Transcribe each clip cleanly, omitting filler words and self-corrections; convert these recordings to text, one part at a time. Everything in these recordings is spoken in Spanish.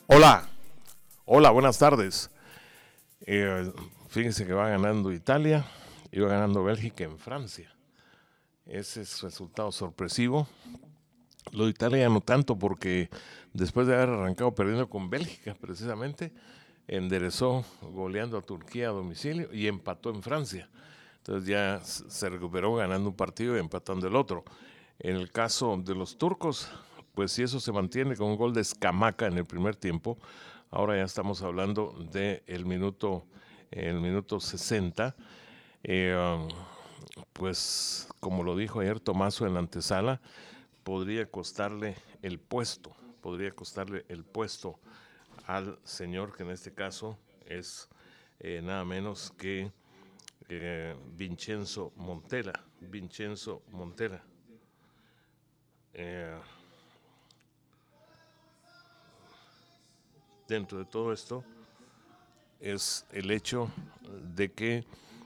Hola, hola, buenas tardes. Fíjense que va ganando Italia y va ganando Bélgica en Francia. Ese es resultado sorpresivo. Lo de Italia no tanto porque después de haber arrancado perdiendo con Bélgica precisamente, enderezó goleando a Turquía a domicilio y empató en Francia. Entonces ya se recuperó ganando un partido y empatando el otro. En el caso de los turcos, pues si eso se mantiene con un gol de Escamaca en el primer tiempo, ahora ya estamos hablando del el minuto 60. Eh, um, pues como lo dijo ayer Tomaso en la antesala, podría costarle el puesto al señor que en este caso es nada menos que Vincenzo Montella. Vincenzo Montella. Eh, Dentro de todo esto es el hecho de que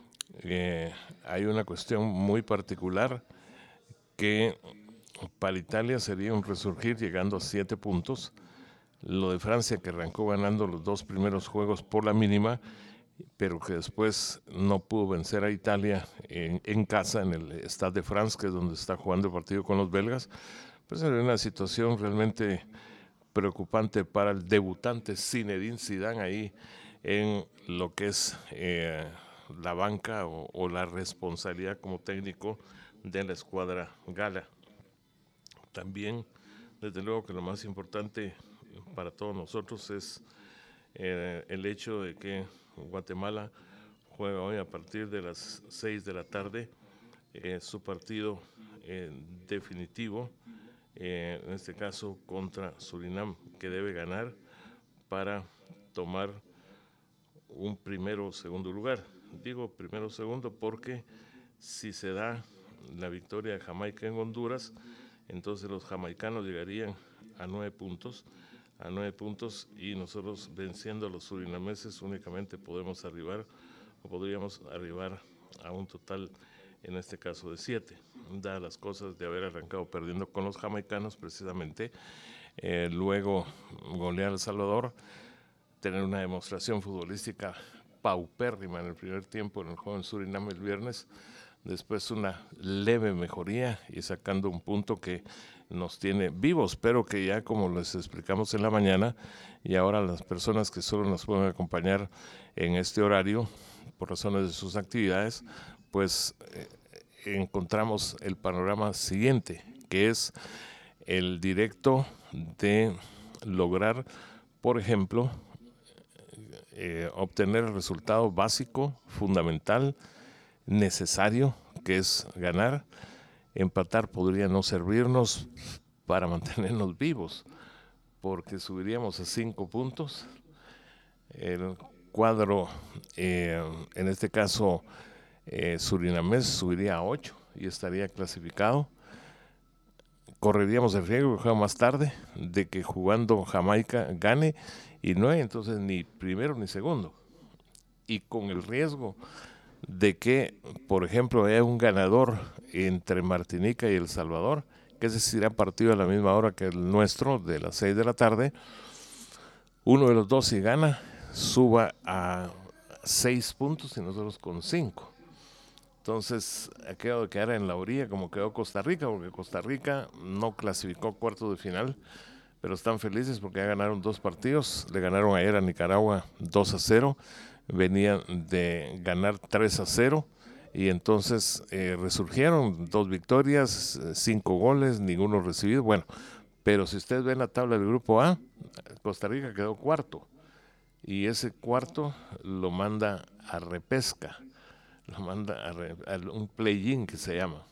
hay una cuestión muy particular que para Italia sería un resurgir llegando a 7 puntos. Lo de Francia, que arrancó ganando los dos primeros juegos por la mínima, pero que después no pudo vencer a Italia en casa, en el Stade de France, que es donde está jugando el partido con los belgas, pues era una situación realmente preocupante para el debutante Zinedine Zidane ahí en lo que es la banca o la responsabilidad como técnico de la escuadra gala. También, desde luego que lo más importante para todos nosotros es el hecho de que Guatemala juega hoy a partir de las 6 de la tarde su partido definitivo, en este caso contra Surinam, que debe ganar para tomar un primero o segundo lugar. Digo primero o segundo porque si se da la victoria de Jamaica en Honduras, entonces los jamaicanos llegarían a 9 puntos, y nosotros venciendo a los surinameses únicamente podemos arribar o podríamos arribar a un total en este caso de 7, dadas las cosas de haber arrancado perdiendo con los jamaicanos precisamente, luego golear a El Salvador, tener una demostración futbolística paupérrima en el primer tiempo en el juego en Surinam el viernes, después una leve mejoría y sacando un punto que nos tiene vivos, pero que ya como les explicamos en la mañana y ahora las personas que solo nos pueden acompañar en este horario por razones de sus actividades, pues encontramos el panorama siguiente, que es el directo de lograr, por ejemplo, obtener el resultado básico, fundamental, necesario, que es ganar. Empatar podría no servirnos para mantenernos vivos, porque subiríamos a 5 puntos. El cuadro, en este caso, surinamés, subiría a 8 y estaría clasificado. Correríamos el riesgo, que juega más tarde, de que jugando Jamaica gane y no hay entonces ni primero ni segundo. Y con el riesgo de que, por ejemplo, haya un ganador entre Martinica y El Salvador, que ese será partido a la misma hora que el nuestro, de las 6 de la tarde, uno de los dos si gana, suba a 6 puntos y nosotros con 5. Entonces, ha quedado de quedar en la orilla como quedó Costa Rica, porque Costa Rica no clasificó cuartos de final, pero están felices porque ya ganaron 2 partidos. Le ganaron ayer a Nicaragua 2-0, venían de ganar 3-0 y entonces resurgieron 2 victorias, 5 goles, ninguno recibido. Bueno, pero si ustedes ven la tabla del grupo A, Costa Rica quedó cuarto y ese cuarto lo manda a repesca, lo manda a un play-in que se llama,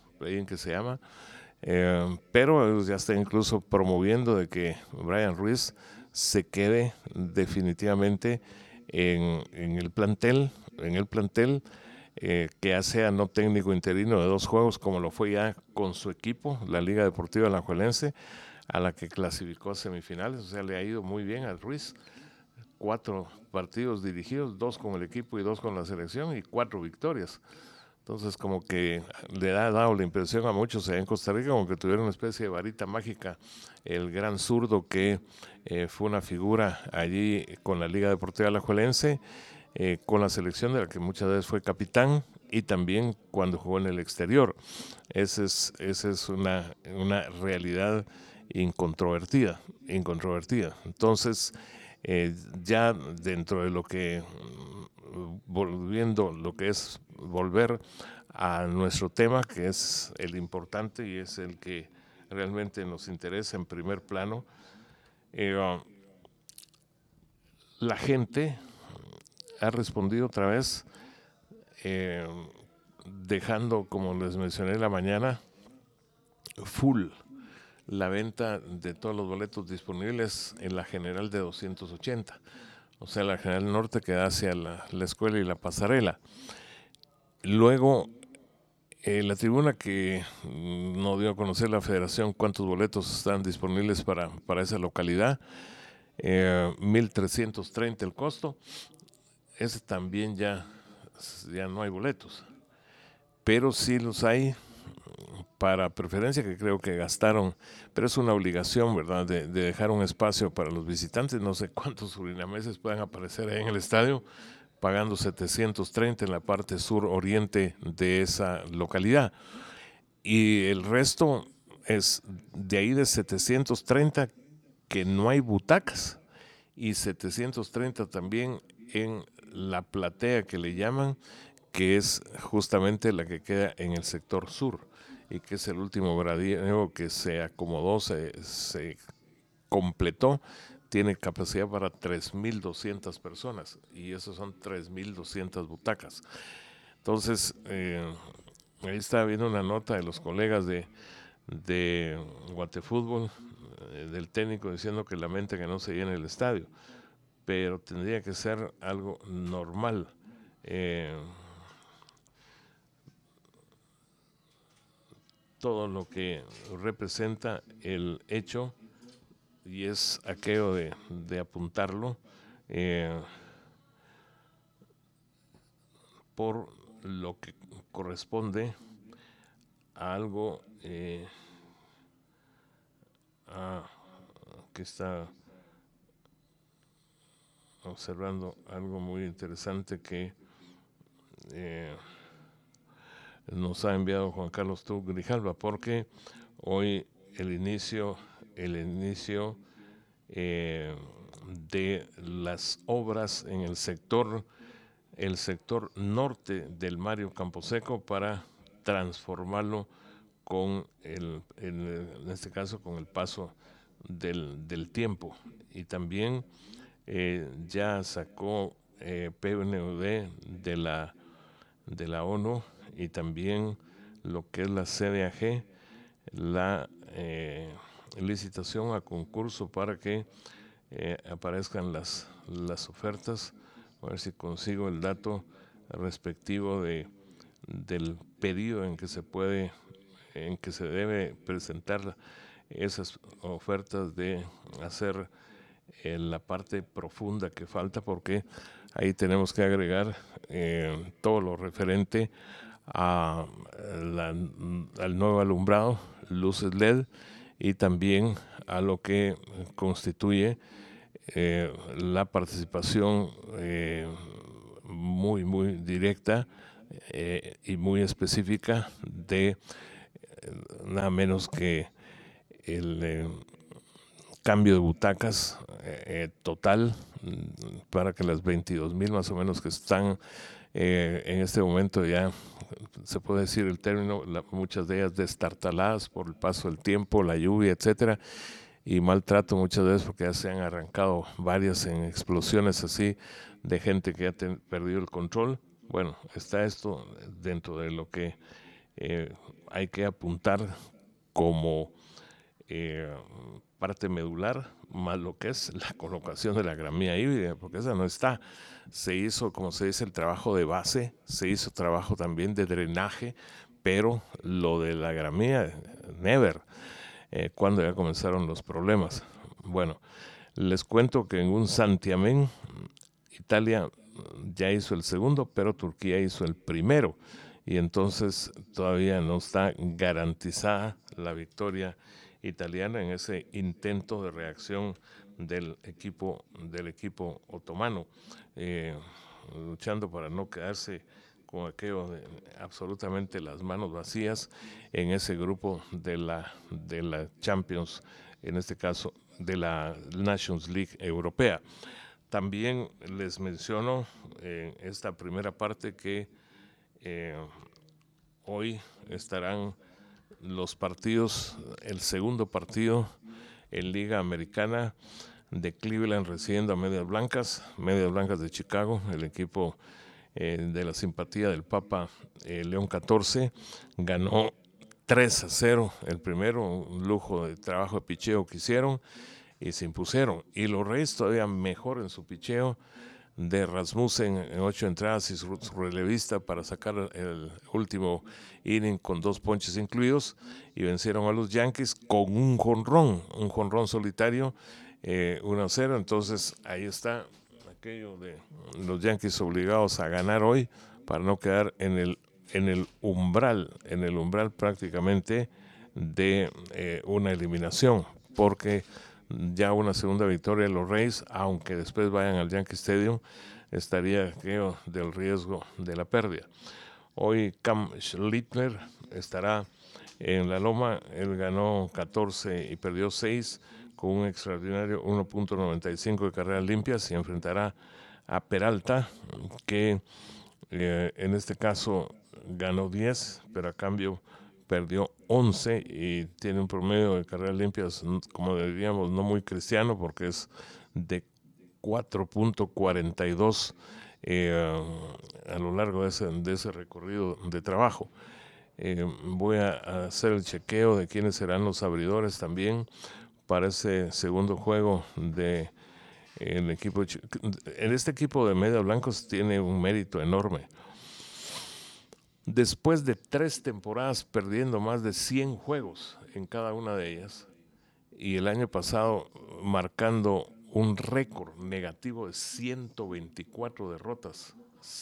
pero ellos ya están incluso promoviendo de que Brian Ruiz se quede definitivamente en el plantel, que ya sea no técnico interino de 2 juegos como lo fue ya con su equipo, la Liga Deportiva Alajuelense, a la que clasificó a semifinales. O sea, le ha ido muy bien a Ruiz. 4 partidos dirigidos, 2 con el equipo y 2 con la selección y 4 victorias. Entonces como que le ha dado la impresión a muchos en Costa Rica como que tuvieron una especie de varita mágica, el gran zurdo que fue una figura allí con la Liga Deportiva Alajuelense, con la selección de la que muchas veces fue capitán y también cuando jugó en el exterior. Esa es una realidad incontrovertida. Entonces, ya dentro de lo que, volviendo lo que es volver a nuestro tema, que es el importante y es el que realmente nos interesa en primer plano, la gente ha respondido otra vez, eh, dejando, como les mencioné la mañana, full la venta de todos los boletos disponibles en la general de 280, o sea, la general norte que da hacia la escuela y la pasarela. Luego, la tribuna que no dio a conocer la federación cuántos boletos están disponibles para esa localidad, 1,330 el costo, ese también ya no hay boletos, pero sí los hay para preferencia, que creo que gastaron, pero es una obligación, ¿verdad?, de dejar un espacio para los visitantes. No sé cuántos surinameses puedan aparecer ahí en el estadio, pagando 730 en la parte sur-oriente de esa localidad. Y el resto es de ahí de 730 que no hay butacas y 730 también en la platea que le llaman, que es justamente la que queda en el sector sur y que es el último gradero que se acomodó, se completó, tiene capacidad para 3,200 personas y eso son 3,200 butacas. Entonces, ahí estaba viendo una nota de los colegas de Guatefútbol, del técnico, diciendo que lamenta que no se llene el estadio, pero tendría que ser algo normal. Todo lo que representa el hecho, y es aquello de apuntarlo, por lo que corresponde a algo que está observando algo muy interesante que nos ha enviado Juan Carlos Tú Grijalva, porque hoy el inicio de las obras en el sector norte del Mario Camposeco para transformarlo con en este caso con el paso del tiempo. Y también ya sacó PNUD de la ONU y también lo que es la CDAG, la licitación a concurso para que aparezcan las ofertas. A ver si consigo el dato respectivo del pedido en que se debe presentar esas ofertas de hacer la parte profunda que falta, porque ahí tenemos que agregar todo lo referente al nuevo alumbrado, luces LED, y también a lo que constituye la participación muy directa y muy específica de nada menos que el cambio de butacas total para que las 22,000 más o menos que están en este momento, ya se puede decir el término, muchas de ellas destartaladas por el paso del tiempo, la lluvia, etcétera, y maltrato muchas veces porque ya se han arrancado varias en explosiones así de gente que ya ha perdido el control. Bueno, está esto dentro de lo que hay que apuntar como parte medular, más lo que es la colocación de la gramilla híbrida, porque esa no está. Se hizo, como se dice, el trabajo de base, se hizo trabajo también de drenaje, pero lo de la gramilla, never, cuando ya comenzaron los problemas. Bueno, les cuento que en un santiamén, Italia ya hizo el segundo, pero Turquía hizo el primero. y entonces todavía no está garantizada la victoria italiana en ese intento de reacción del equipo otomano, luchando para no quedarse con aquello de absolutamente las manos vacías en ese grupo de la Champions, en este caso de la Nations League europea. También les menciono en esta primera parte que hoy estarán los partidos, el segundo partido en Liga Americana de Cleveland recibiendo a Medias Blancas de Chicago, el equipo de la simpatía del Papa León XIV, ganó 3-0 el primero, un lujo de trabajo de picheo que hicieron y se impusieron. Y los Reyes todavía mejor en su picheo de Rasmussen en 8 entradas y su relevista para sacar el último inning con 2 ponches incluidos, y vencieron a los Yankees con un jonrón solitario, 1-0. Entonces ahí está aquello de los Yankees obligados a ganar hoy para no quedar en el umbral prácticamente de una eliminación, porque ya una segunda victoria de los Reyes, aunque después vayan al Yankee Stadium, estaría, creo, del riesgo de la pérdida. Hoy Cam Schlittner estará en la loma. Él ganó 14 y perdió 6 con un extraordinario 1.95 de carreras limpias, y enfrentará a Peralta, que en este caso ganó 10, pero a cambio perdió 11 y tiene un promedio de carreras limpias, como diríamos, no muy cristiano, porque es de 4.42 a lo largo de ese recorrido de trabajo. Voy a hacer el chequeo de quiénes serán los abridores también para ese segundo juego de el equipo. En este equipo de Medias Blancos tiene un mérito enorme. Después de 3 temporadas perdiendo más de 100 juegos en cada una de ellas, y el año pasado marcando un récord negativo de 124 derrotas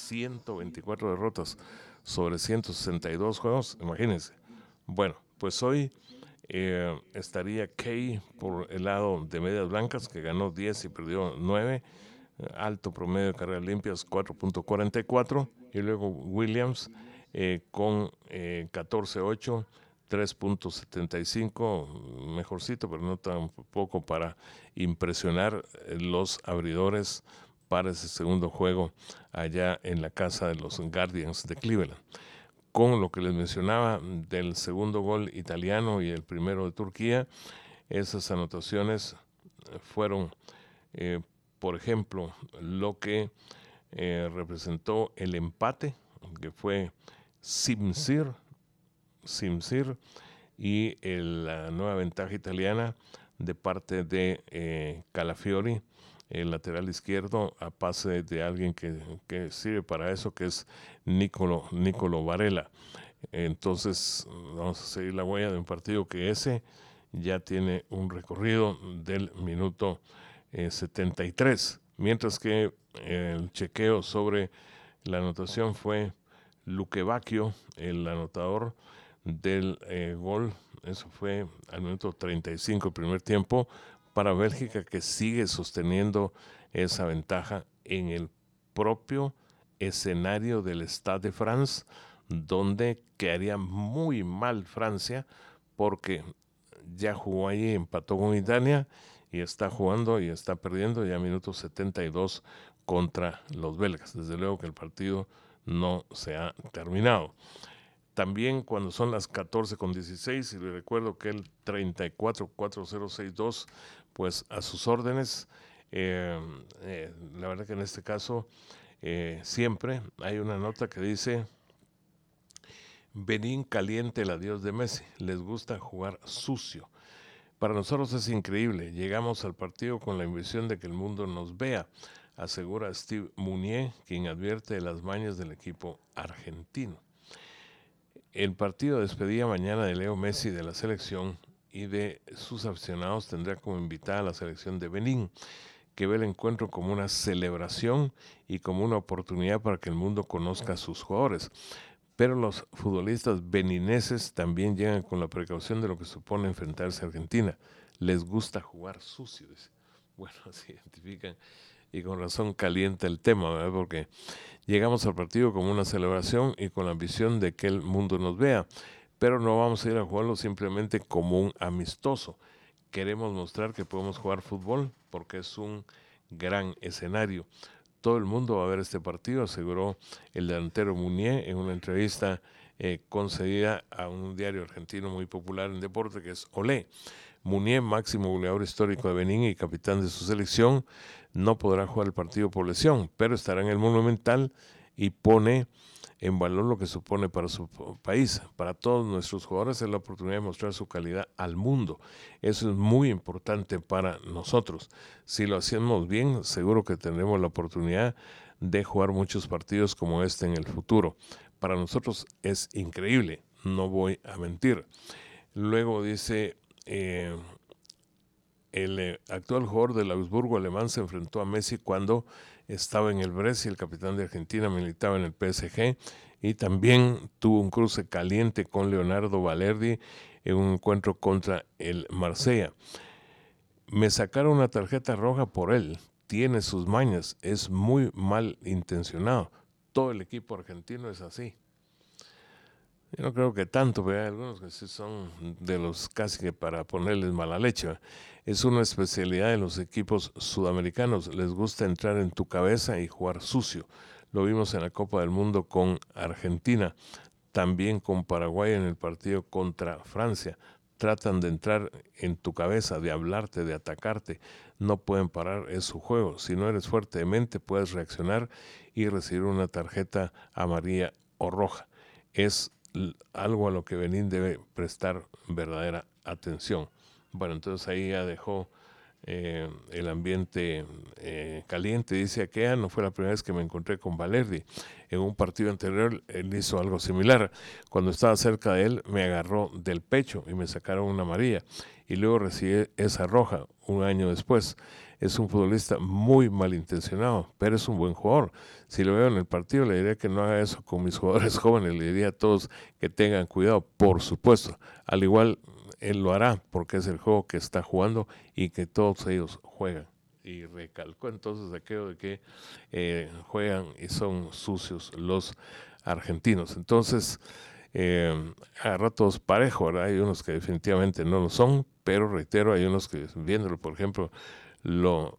sobre 162 juegos, imagínense. Bueno, pues hoy estaría Kay por el lado de Medias Blancas, que ganó 10 y perdió 9, alto promedio de carreras limpias 4.44, y luego Williams con 14.8, 3.75, mejorcito, pero no tampoco para impresionar los abridores para ese segundo juego allá en la casa de los Guardians de Cleveland. Con lo que les mencionaba del segundo gol italiano y el primero de Turquía, esas anotaciones fueron, por ejemplo, lo que representó el empate, que fue Simsir, y la nueva ventaja italiana de parte de Calafiori, el lateral izquierdo, a pase de alguien que sirve para eso, que es Nicolo Varela. Entonces vamos a seguir la huella de un partido que ese ya tiene un recorrido del minuto 73, mientras que el chequeo sobre la anotación fue Luque Bacchio, el anotador del gol. Eso fue al minuto 35 el primer tiempo para Bélgica, que sigue sosteniendo esa ventaja en el propio escenario del Stade de France, donde quedaría muy mal Francia, porque ya jugó allí, empató con Italia y está jugando y está perdiendo ya minuto 72 contra los belgas. Desde luego que el partido no se ha terminado. También cuando son las 14:16, y le recuerdo que el 34-4062, pues a sus órdenes. La verdad que en este caso siempre hay una nota que dice: Benín caliente el adiós de Messi, les gusta jugar sucio. Para nosotros es increíble, llegamos al partido con la impresión de que el mundo nos vea, asegura Steve Mounier, quien advierte de las mañas del equipo argentino. El partido de despedida mañana de Leo Messi de la selección y de sus aficionados tendrá como invitada a la selección de Benín, que ve el encuentro como una celebración y como una oportunidad para que el mundo conozca a sus jugadores. Pero los futbolistas benineses también llegan con la precaución de lo que supone enfrentarse a Argentina. Les gusta jugar sucio, dice. Bueno, se identifican y con razón calienta el tema, ¿verdad? Porque llegamos al partido como una celebración y con la ambición de que el mundo nos vea, pero no vamos a ir a jugarlo simplemente como un amistoso. Queremos mostrar que podemos jugar fútbol porque es un gran escenario. Todo el mundo va a ver este partido, aseguró el delantero Munier en una entrevista concedida a un diario argentino muy popular en deporte que es Olé. Munier, máximo goleador histórico de Benín y capitán de su selección, no podrá jugar el partido por lesión, pero estará en el Monumental y pone en valor lo que supone para su país. Para todos nuestros jugadores es la oportunidad de mostrar su calidad al mundo. Eso es muy importante para nosotros. Si lo hacemos bien, seguro que tendremos la oportunidad de jugar muchos partidos como este en el futuro. Para nosotros es increíble, no voy a mentir. Luego dice, el actual jugador del Augsburgo alemán se enfrentó a Messi cuando estaba en el Brescia, el capitán de Argentina militaba en el PSG y también tuvo un cruce caliente con Leonardo Balerdi en un encuentro contra el Marsella. Me sacaron una tarjeta roja por él, tiene sus mañas, es muy mal intencionado. Todo el equipo argentino es así. Yo no creo que tanto, pero hay algunos que sí son de los casi que para ponerles mala leche. Es una especialidad de los equipos sudamericanos. Les gusta entrar en tu cabeza y jugar sucio. Lo vimos en la Copa del Mundo con Argentina, también con Paraguay en el partido contra Francia. Tratan de entrar en tu cabeza, de hablarte, de atacarte. No pueden parar, es su juego. Si no eres fuerte de mente, puedes reaccionar y recibir una tarjeta amarilla o roja. Es algo a lo que Benín debe prestar verdadera atención. Bueno, entonces ahí ya dejó el ambiente caliente. Dice, aquella no fue la primera vez que me encontré con Balerdi. En un partido anterior él hizo algo similar. Cuando estaba cerca de él me agarró del pecho y me sacaron una amarilla y luego recibí esa roja un año después. Es un futbolista muy malintencionado, pero es un buen jugador. Si lo veo en el partido, le diría que no haga eso con mis jugadores jóvenes. Le diría a todos que tengan cuidado, por supuesto. Al igual, él lo hará, porque es el juego que está jugando y que todos ellos juegan. Y recalcó entonces aquello de que juegan y son sucios los argentinos. Entonces, a ratos parejo, ¿verdad? Hay unos que definitivamente no lo son, pero reitero, hay unos que, viéndolo, por ejemplo, lo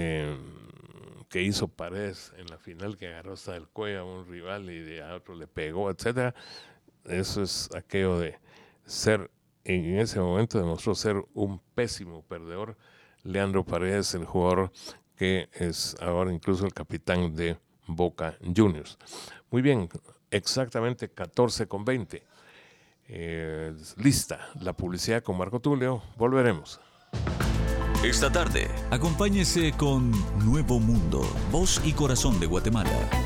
que hizo Paredes en la final, que agarró hasta el cuello a un rival y a otro le pegó, etcétera. Eso es aquello de ser, en ese momento demostró ser un pésimo perdedor. Leandro Paredes, el jugador que es ahora incluso el capitán de Boca Juniors. Muy bien, exactamente 14:20. Lista la publicidad con Marco Tulio. Volveremos. Esta tarde, acompáñese con Nuevo Mundo, voz y corazón de Guatemala.